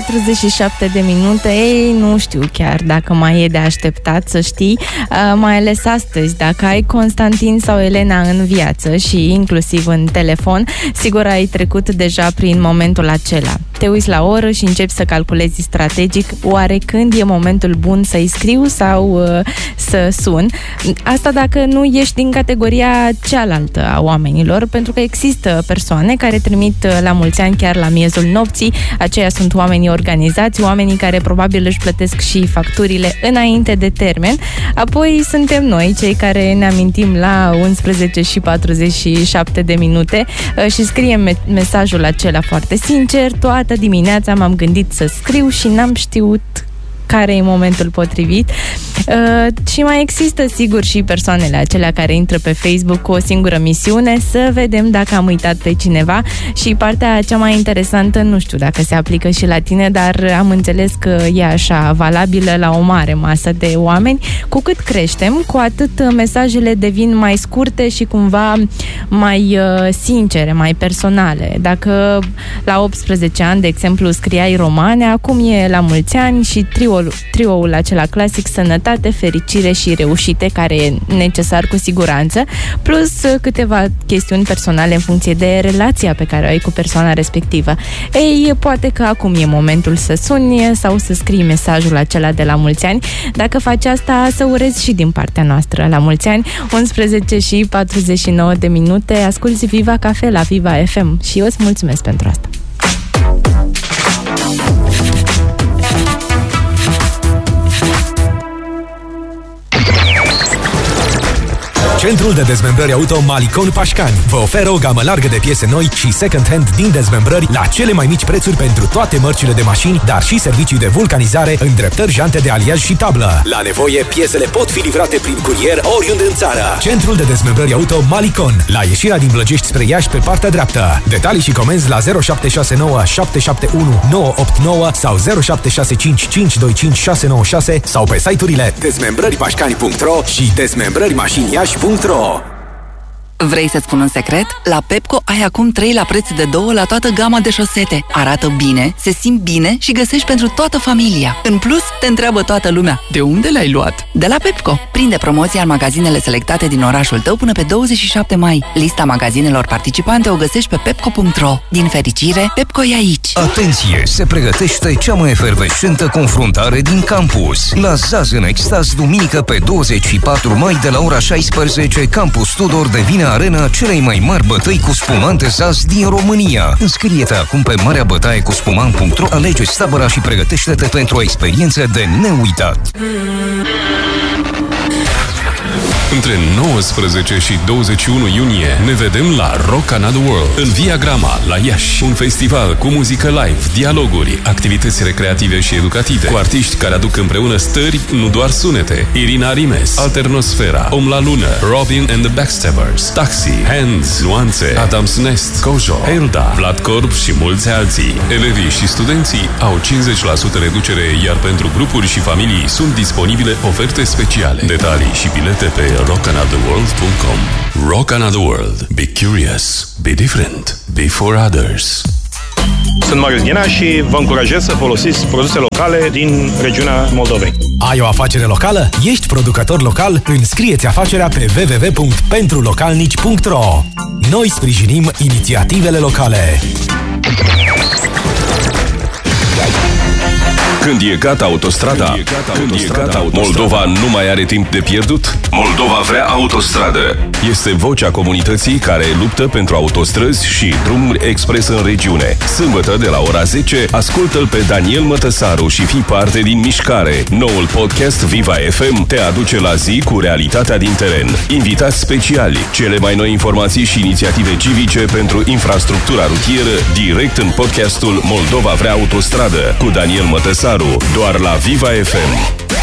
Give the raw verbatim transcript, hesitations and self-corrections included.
patruzeci și șapte de minute. Ei, nu știu chiar dacă mai e de așteptat, să știi, uh, mai ales astăzi, dacă ai Constantin sau Elena în viață și inclusiv în telefon, sigur ai trecut deja prin momentul acela. Te uiți la oră și începi să calculezi strategic oare când e momentul bun să-i scriu sau uh, să sun. Asta dacă nu ești din categoria cealaltă a oamenilor, pentru că există persoane care trimit la mulți ani chiar la miezul nopții. Aceia sunt oamenii organizați, oamenii care probabil își plătesc și facturile înainte de termen. Apoi suntem noi, cei care ne amintim la unsprezece și patruzeci și șapte de minute și scriem me- mesajul acela foarte sincer: toată dimineața m-am gândit să scriu și n-am știut care e momentul potrivit. Uh, și mai există, sigur, și persoanele acelea care intră pe Facebook cu o singură misiune: să vedem dacă am uitat pe cineva. Și partea cea mai interesantă, nu știu dacă se aplică și la tine, dar am înțeles că e așa valabilă la o mare masă de oameni. Cu cât creștem, cu atât mesajele devin mai scurte și cumva mai uh, sincere, mai personale. Dacă la optsprezece ani, de exemplu, scriai romane, acum e la mulți ani și trio trioul acela clasic: sănătate, fericire și reușite, care e necesar cu siguranță, plus câteva chestiuni personale în funcție de relația pe care o ai cu persoana respectivă. Ei, poate că acum e momentul să suni sau să scrii mesajul acela de la mulți ani. Dacă faci asta, să urezi și din partea noastră la mulți ani. unsprezece și patruzeci și nouă de minute, asculți Viva Cafe la Viva F M și eu îți mulțumesc pentru asta. Centrul de dezmembrări auto Malicon Pașcani vă oferă o gamă largă de piese noi și second-hand din dezmembrări la cele mai mici prețuri pentru toate mărcile de mașini, dar și servicii de vulcanizare, îndreptări, jante de aliaj și tablă. La nevoie, piesele pot fi livrate prin curier oriunde în țară. Centrul de dezmembrări auto Malicon, la ieșirea din Blăgești spre Iași pe partea dreaptă. Detalii și comenzi la zero șapte șase nouă șapte șapte unu nouă opt nouă sau zero șapte șase cinci cinci doi cinci șase nouă șase sau pe site-urile dezmembrări pașcani punct ro și dezmembrări mașini iași punct ro. Vrei să-ți spun un secret? La Pepco ai acum trei la preț de două la toată gama de șosete. Arată bine, se simt bine și găsești pentru toată familia. În plus, te întreabă toată lumea: de unde le-ai luat? De la Pepco. Prinde promoția în magazinele selectate din orașul tău până pe douăzeci și șapte mai. Lista magazinelor participante o găsești pe pepco punct ro. Din fericire, Pepco e aici. Atenție! Se pregătește cea mai efervescentă confruntare din campus. La Zaz în Extaz, duminică pe douăzeci și patru mai de la ora șaisprezece, Campus Tudor devine arena celei mai mari bătăi cu spumante Zaz din România. Înscrie-te acum pe marea bătaie cu spumant punct ro, alege tabăra și pregătește-te pentru o experiență de neuitat. Între nouăsprezece și douăzeci și unu iunie ne vedem la Rock Another World în Via Grama, la Iași. Un festival cu muzică live, dialoguri, activități recreative și educative, cu artiști care aduc împreună stări, nu doar sunete. Irina Rimes, Alternosfera, Om la Lună, Robin and the Backstabbers, Taxi, Hands, Nuanțe, Adam's Nest, Kojo, Helda, Vlad Corb și mulți alții. Elevii și studenții au cincizeci la sută reducere, iar pentru grupuri și familii sunt disponibile oferte speciale. Detalii și bilete pe rock another world punct com. Rock Another World. Be curious. Be different. Be for others. Sunt Marius Ghena și vă încurajez să folosiți produse locale din regiunea Moldovei. Ai o afacere locală? Ești producător local? Înscrie-ți afacerea pe w w w punct pentru localnici punct ro. Noi sprijinim inițiativele locale. Când e gata autostrada, când e gata, când autostrada, e gata autostrada, Moldova nu mai are timp de pierdut. Moldova vrea autostradă. Este vocea comunității care luptă pentru autostrăzi și drumuri expres în regiune. Sâmbătă de la ora zece, ascultă-l pe Daniel Mătăsaru și fii parte din mișcare. Noul podcast Viva F M te aduce la zi cu realitatea din teren. Invitați speciali, cele mai noi informații și inițiative civice pentru infrastructura rutieră, direct în podcastul Moldova vrea autostradă cu Daniel Mătăsaru, doar la Viva F M.